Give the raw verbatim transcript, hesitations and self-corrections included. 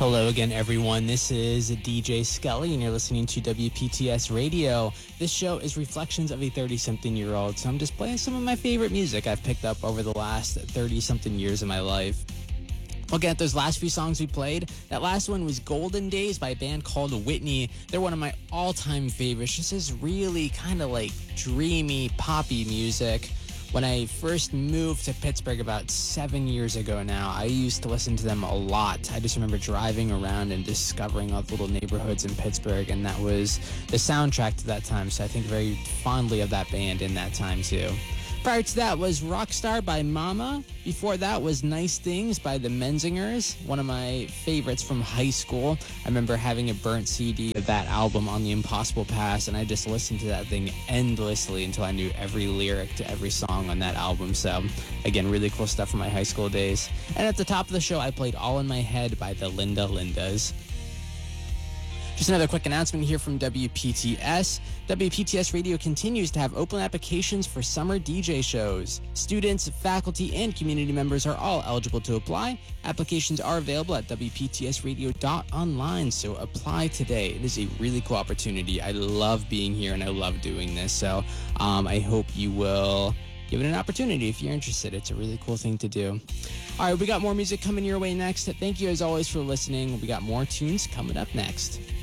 Hello again, everyone. This is D J Scully, and you're listening to W P T S Radio. This show is reflections of a thirty-something-year-old, so I'm just playing some of my favorite music I've picked up over the last thirty-something years of my life. Looking at those last few songs we played, that last one was Golden Days by a band called Whitney. They're one of my all-time favorites. This is really kind of like dreamy, poppy music. When I first moved to Pittsburgh about seven years ago now, I used to listen to them a lot. I just remember driving around and discovering all the little neighborhoods in Pittsburgh, and that was the soundtrack to that time, so I think very fondly of that band in that time too. Prior to that was Rockstar by Mama. Before that was Nice Things by the Menzingers, one of my favorites from high school. I remember having a burnt C D of that album on the Impossible Pass, and I just listened to that thing endlessly until I knew every lyric to every song on that album. So, again, really cool stuff from my high school days. And at the top of the show, I played All in My Head by the Linda Lindas. Just another quick announcement here from W P T S. W P T S Radio continues to have open applications for summer D J shows. Students, faculty, and community members are all eligible to apply. Applications are available at W P T S radio dot online, so apply today. It is a really cool opportunity. I love being here, and I love doing this, so um, I hope you will give it an opportunity if you're interested. It's a really cool thing to do. All right, we got more music coming your way next. Thank you, as always, for listening. We got more tunes coming up next.